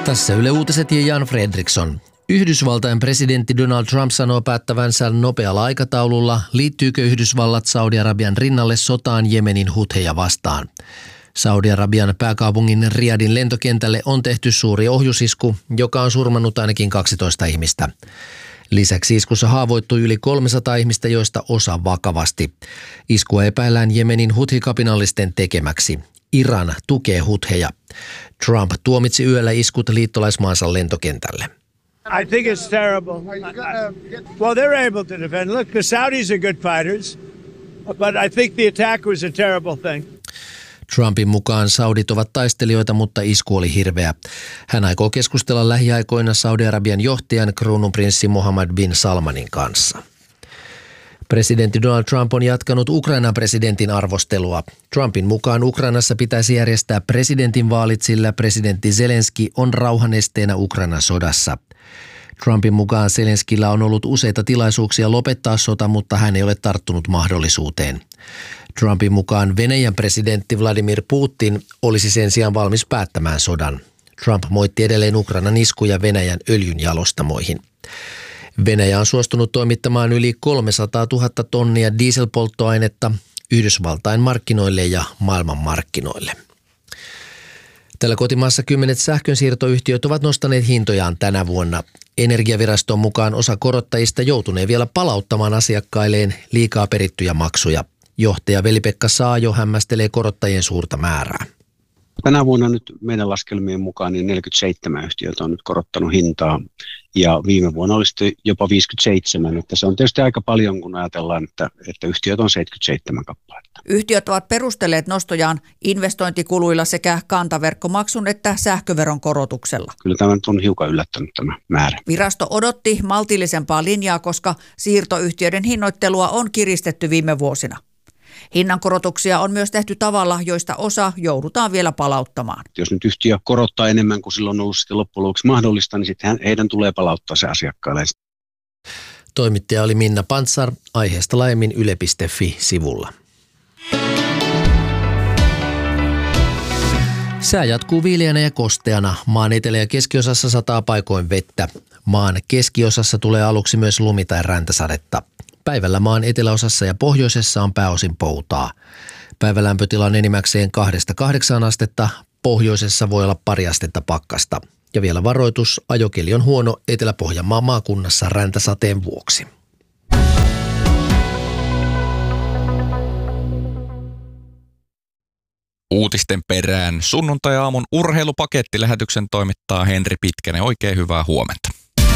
Tässä Yle Uutiset ja Jan Fredriksson. Yhdysvaltain presidentti Donald Trump sanoo päättävänsä nopealla aikataululla, liittyykö Yhdysvallat Saudi-Arabian rinnalle sotaan Jemenin hutheja vastaan. Saudi-Arabian pääkaupungin Riyadin lentokentälle on tehty suuri ohjusisku, joka on surmannut ainakin 12 ihmistä. Lisäksi iskussa haavoittui yli 300 ihmistä, joista osa vakavasti. Iskua epäillään Jemenin huthi-kapinallisten tekemäksi. Iran tukee hutheja. Trump tuomitsi yöllä iskut liittolaismaansa lentokentälle. I think it's terrible. Well, they're able to defend. Look, the Saudis are good fighters, but I think the attack was a terrible thing. Trumpin mukaan saudit ovat taistelijoita, mutta isku oli hirveä. Hän aikoo keskustella lähiaikoina Saudi-Arabian johtajan kruununprinssi Mohammed bin Salmanin kanssa. Presidentti Donald Trump on jatkanut Ukrainan presidentin arvostelua. Trumpin mukaan Ukrainassa pitäisi järjestää presidentinvaalit, sillä presidentti Zelenski on rauhan esteenä Ukrainan sodassa. Trumpin mukaan Zelenskillä on ollut useita tilaisuuksia lopettaa sota, mutta hän ei ole tarttunut mahdollisuuteen. Trumpin mukaan Venäjän presidentti Vladimir Putin olisi sen sijaan valmis päättämään sodan. Trump moitti edelleen Ukrainan iskuja Venäjän öljynjalostamoihin. Venäjä on suostunut toimittamaan yli 300 000 tonnia dieselpolttoainetta Yhdysvaltain markkinoille ja maailmanmarkkinoille. Tällä kotimaassa 10 sähkönsiirtoyhtiöt ovat nostaneet hintojaan tänä vuonna. Energiaviraston mukaan osa korottajista joutunee vielä palauttamaan asiakkailleen liikaa perittyjä maksuja. Johtaja Veli-Pekka Saajo hämmästelee korottajien suurta määrää. Tänä vuonna nyt meidän laskelmien mukaan niin 47 yhtiötä on nyt korottanut hintaa ja viime vuonna oli sitten jopa 57. Että se on tietysti aika paljon, kun ajatellaan, että yhtiöt on 77 kappaletta. Yhtiöt ovat perustelleet nostojaan investointikuluilla sekä kantaverkkomaksun että sähköveron korotuksella. Kyllä tämä on hiukan yllättänyt tämä määrä. Virasto odotti maltillisempaa linjaa, koska siirtoyhtiöiden hinnoittelua on kiristetty viime vuosina. Hinnankorotuksia on myös tehty tavalla, joista osa joudutaan vielä palauttamaan. Jos nyt yhtiö korottaa enemmän kuin silloin on ollut sitten loppujen lopuksi mahdollista, niin sitten heidän tulee palauttaa se asiakkaille. Toimittaja oli Minna Pantsar, aiheesta laajemmin yle.fi-sivulla. Sää jatkuu viileänä ja kosteana. Maan etelä- ja keskiosassa sataa paikoin vettä. Maan keskiosassa tulee aluksi myös lumi- tai räntäsadetta. Päivällä maan eteläosassa ja pohjoisessa on pääosin poutaa. Päivälämpötila on enimmäkseen 2-8 astetta, pohjoisessa voi olla pari astetta pakkasta. Ja vielä varoitus, ajokeli on huono Etelä-Pohjanmaan maakunnassa räntäsateen vuoksi. Uutisten perään sunnuntai-aamun urheilupakettilähetyksen toimittaa Henri Pitkänen. Oikein hyvää huomenta.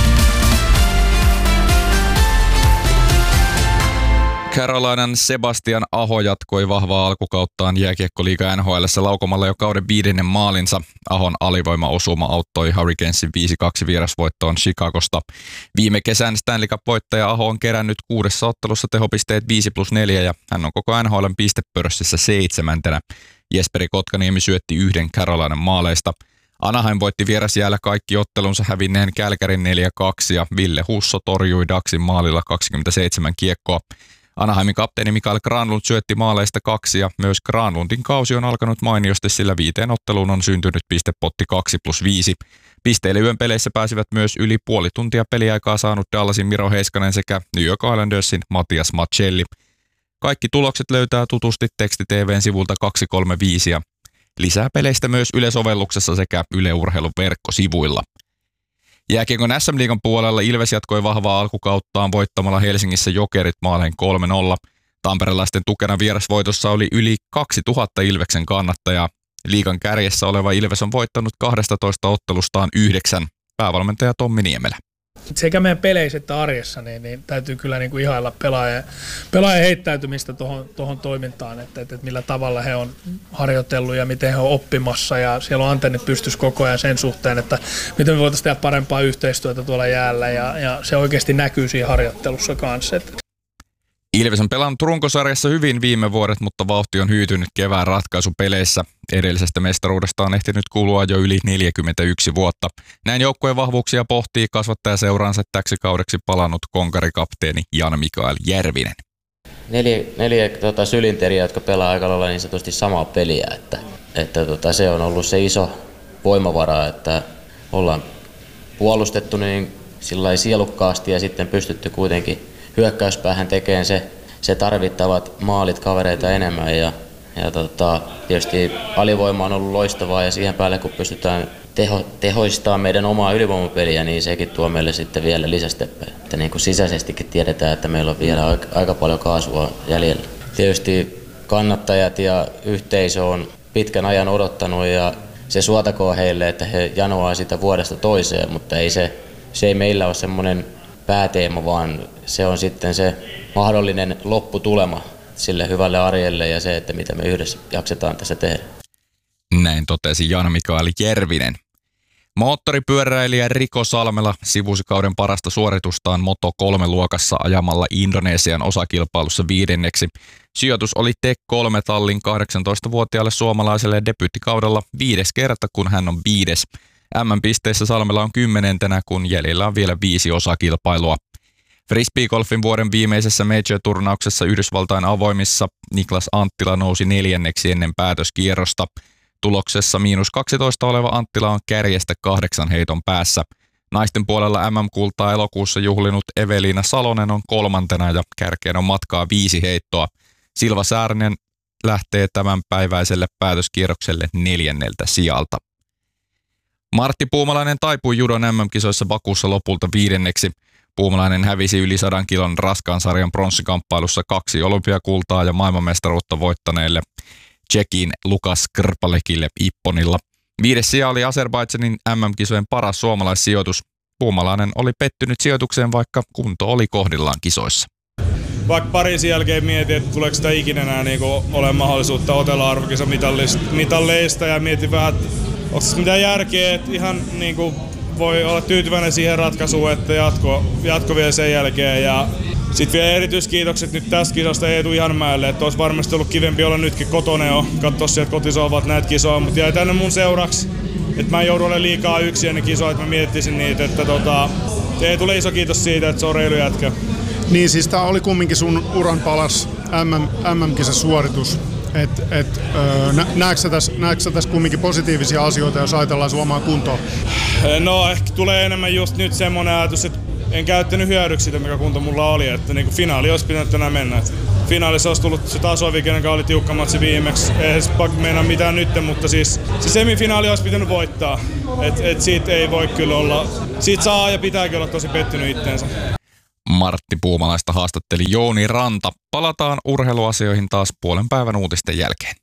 Carolinan Sebastian Aho jatkoi vahvaa alkukauttaan jääkiekkoliiga NHL:ssä laukomalla jo kauden 5. maalinsa. Ahon alivoimaosuma auttoi Hurricanesin 5-2 vierasvoittoon Chicagosta. Viime kesän Stanley Cup-voittaja Aho on kerännyt 6 ottelussa tehopisteet 5+4 ja hän on koko NHL:n pistepörssissä 7. Jesperi Kotkaniemi syötti 1 Carolinan maaleista. Anaheim voitti vierasjäällä kaikki ottelunsa hävinneen Kälkärin 4-2 ja Ville Husso torjui Ducksin maalilla 27 kiekkoa. Anaheimin kapteeni Mikael Granlund syötti maaleista 2 ja myös Granlundin kausi on alkanut mainiosti, sillä 5 otteluun on syntynyt pistepotti 2+5. Pisteille yön peleissä pääsivät myös yli puoli tuntia peliaikaa saanut Dallasin Miro Heiskanen sekä New York Islandersin Matias Maccelli. Kaikki tulokset löytää tutusti Teksti-TV:n sivulta 235 ja lisää peleistä myös Yle-sovelluksessa sekä Yle Urheilun verkkosivuilla. Jääkiekon SM-liigan puolella Ilves jatkoi vahvaa alkukauttaan voittamalla Helsingissä Jokerit maaleen 3-0. Tamperelaisten tukena vierasvoitossa oli yli 2000 Ilveksen kannattajaa. Liigan kärjessä oleva Ilves on voittanut 12 ottelustaan 9. Päävalmentaja Tommi Niemelä. Sekä meidän peleissä että arjessa niin täytyy kyllä niin kuin ihailla pelaajien heittäytymistä tuohon toimintaan, että millä tavalla he on harjoitellut ja miten he on oppimassa ja siellä on antennit pystyssä koko ajan sen suhteen, että miten me voitaisiin tehdä parempaa yhteistyötä tuolla jäällä ja se oikeasti näkyy siinä harjoittelussa kanssa. Ilves on pelannut runkosarjassa hyvin viime vuodet, mutta vauhti on hyytynyt kevään ratkaisupeleissä. Edellisestä mestaruudesta on ehtinyt kulua jo yli 41 vuotta. Näin joukkueen vahvuuksia pohtii kasvattajaseuransa täksi kaudeksi palannut konkarikapteeni Jan-Mikael Järvinen. Neljä sylinteriä, jotka pelaa aika lailla niin sanotusti samaa peliä, että se on ollut se iso voimavara, että ollaan puolustettu niin sillai sielukkaasti ja sitten pystytty kuitenkin hyökkäyspäähän tekemään se tarvittavat maalit kavereita enemmän ja tietysti alivoima on ollut loistavaa ja siihen päälle kun pystytään tehoistamaan meidän omaa ylivoimapeliä, niin sekin tuo meille sitten vielä lisästeppejä. Että niin kuin sisäisestikin tiedetään, että meillä on vielä aika paljon kaasua jäljellä. Tietysti kannattajat ja yhteisö on pitkän ajan odottanut ja se suotakoon heille, että he janoaa sitä vuodesta toiseen, mutta se ei meillä ole semmoinen pääteema, vaan se on sitten se mahdollinen lopputulema sille hyvälle arjelle ja se, että mitä me yhdessä jaksetaan tässä tehdä. Näin totesi Jan-Mikael Järvinen. Moottoripyöräilijä Rico Salmela sivusi kauden parasta suoritustaan Moto3-luokassa ajamalla Indonesian osakilpailussa 5. Sijoitus oli Tech3-tallin 18-vuotiaalle suomalaiselle debyyttikaudella 5. kerta, kun hän on 5. MM-pisteissä Salmela on 10., kun jäljellä on vielä 5 osakilpailua. Frisbeegolfin vuoden viimeisessä Major-turnauksessa Yhdysvaltain avoimissa Niklas Anttila nousi 4. ennen päätöskierrosta. Tuloksessa -12 oleva Anttila on kärjestä 8 heiton päässä. Naisten puolella MM-kultaa elokuussa juhlinut Eveliina Salonen on 3. ja kärkeen on matkaa 5 heittoa. Silva Säärinen lähtee tämänpäiväiselle päätöskierrokselle 4. sijalta. Martti Puumalainen taipui judon MM-kisoissa Bakussa lopulta 5. Puumalainen hävisi yli 100 kilon raskaan sarjan pronssikamppailussa 2 olympiakultaa ja maailmanmestaruutta voittaneelle Tšekin Lukas Krpalekille Ipponilla. 5. sija oli Azerbaidžanin MM-kisojen paras suomalaissijoitus. Puumalainen oli pettynyt sijoitukseen, vaikka kunto oli kohdillaan kisoissa. Vaikka Pariisin jälkeen mietin, että tuleeko sitä ikinä enää ole mahdollisuutta otella arvokisa mitalleista ja mietin vähän, että onko tässä mitään järkeä, että ihan voi olla tyytyväinen siihen ratkaisuun, että jatko vielä sen jälkeen. Ja sitten vielä erityiskiitokset nyt tästä kisasta Eetu Ihanmäelle, että olisi varmasti ollut kivempi olla nytkin kotona jo, katsoa sieltä kotisohvat näitä kisoja, mutta jäi tänne mun seuraksi, että mä en joudu olemaan liikaa yksin ennen kisoja, että mä miettisin niitä, että Eetulle iso kiitos siitä, että se on reilu jätkä. Niin siis tää oli kumminkin sun uran palas MM-kisasuoritus. Näetkö sä tässä kumminkin positiivisia asioita, jos ajatellaan sun omaa kuntoa? No ehkä tulee enemmän just nyt semmoinen ajatus, että en käyttänyt hyödyksi sitä, mikä kunto mulla oli. Että finaali olisi pitänyt tänään mennä. Finaalissa olisi tullut se tasoivi, kenen oli tiukka matsi viimeksi. Ei edes meinaa mitään nyt, mutta siis se semifinaali olisi pitänyt voittaa. Et siitä ei voi kyllä olla. Siitä saa ja pitääkin olla tosi pettynyt itteensä. Martti Puumalaista haastatteli Jouni Ranta. Palataan urheiluasioihin taas puolen päivän uutisten jälkeen.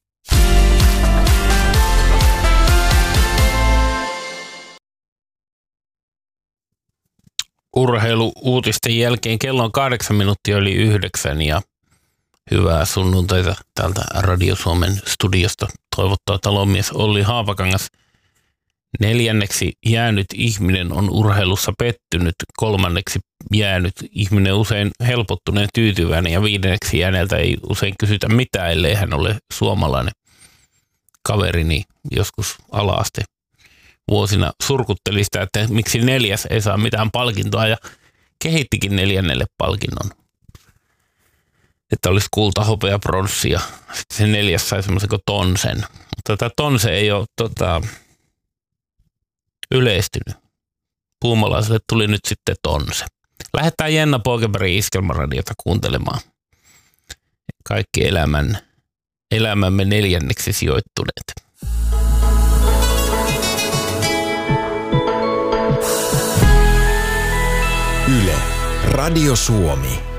Urheilu-uutisten jälkeen kello on 8 minuuttia yli 9 ja hyvää sunnuntaita täältä Radio Suomen studiosta toivottaa talonmies Olli Haapakangas. 4. jäänyt ihminen on urheilussa pettynyt, 3. jäänyt ihminen usein helpottuneen tyytyväinen ja 5. jääneeltä ei usein kysytä mitään, ellei hän ole suomalainen. Kaverini joskus ala-aste vuosina surkutteli sitä, että miksi 4. ei saa mitään palkintoa ja kehittikin 4. palkinnon. Että olisi kulta, hopea, pronssi ja sitten se 4. sai semmoisen kuin tonsen. Mutta tämä tonse ei ole yleistynyt. Puumalaiselle tuli nyt sitten tonse. Lähdetään Jenna Poikeberg Iskelmaradiota kuuntelemaan. Kaikki elämämme 4. sijoittuneet. Yle, Radio Suomi.